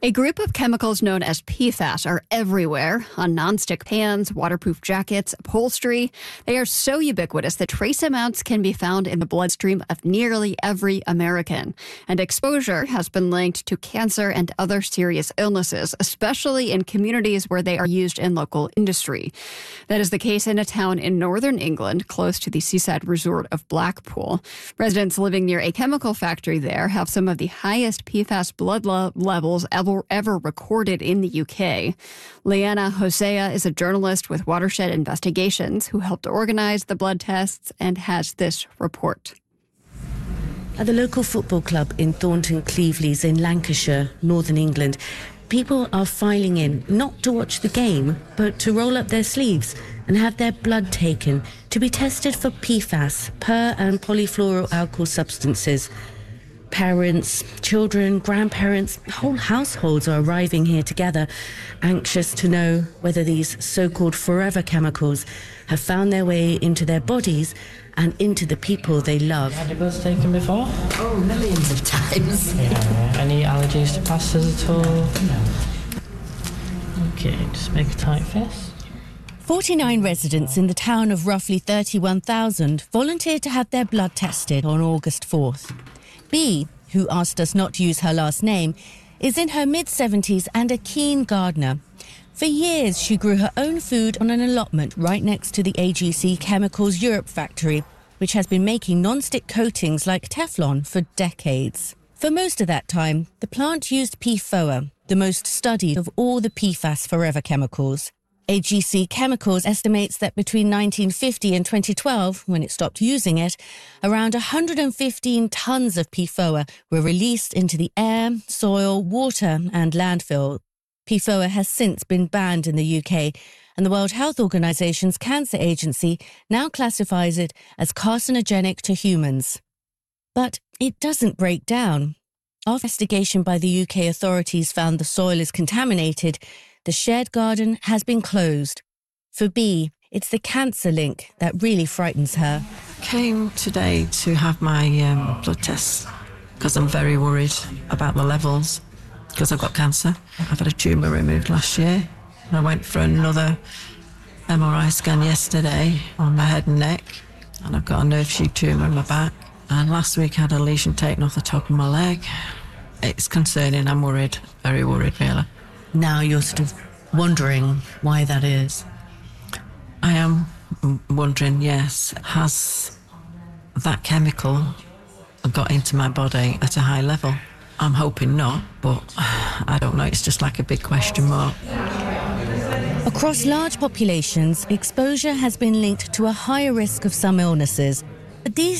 A group of chemicals known as PFAS are everywhere on nonstick pans, waterproof jackets, upholstery. They are so ubiquitous that trace amounts can be found in the bloodstream of nearly every American. And exposure has been linked to cancer and other serious illnesses, especially in communities where they are used in local industry. That is the case in a town in northern England, close to the seaside resort of Blackpool. Residents living near a chemical factory there have some of the highest PFAS blood levels ever recorded in the UK. Leanna Hosea is a journalist with Watershed Investigations who helped organize the blood tests and has this report. At the local football club in Thornton Cleveleys in Lancashire, northern England, people are filing in not to watch the game, but to roll up their sleeves and have their blood taken to be tested for PFAS, per- and polyfluoroalkyl substances. Parents, children, grandparents, whole households are arriving here together, anxious to know whether these so-called forever chemicals have found their way into their bodies and into the people they love. Had your blood taken before? Oh, millions of times. Yeah. Any allergies to plasters at all? No. Okay, just make a tight fist. 49 residents in the town of roughly 31,000 volunteered to have their blood tested on August 4th. B, who asked us not to use her last name, is in her mid-70s and a keen gardener. For years, she grew her own food on an allotment right next to the AGC Chemicals Europe factory, which has been making non-stick coatings like Teflon for decades. For most of that time, the plant used PFOA, the most studied of all the PFAS forever chemicals. AGC Chemicals estimates that between 1950 and 2012, when it stopped using it, around 115 tons of PFOA were released into the air, soil, water and landfill. PFOA has since been banned in the UK, and the World Health Organization's Cancer Agency now classifies it as carcinogenic to humans. But it doesn't break down. After investigation by the UK authorities found the soil is contaminated, the shared garden has been closed. For B, it's the cancer link that really frightens her. Came today to have my blood tests because I'm very worried about the levels because I've got cancer. I've had a tumour removed last year. I went for another MRI scan yesterday on my head and neck, and I've got a nerve sheath tumour in my back. And last week I had a lesion taken off the top of my leg. It's concerning. I'm worried, very worried, really. Now you're sort of wondering why that is. I am wondering, yes, has that chemical got into my body at a high level? I'm hoping not, but I don't know. It's just like a big question mark. Across large populations, exposure has been linked to a higher risk of some illnesses. But these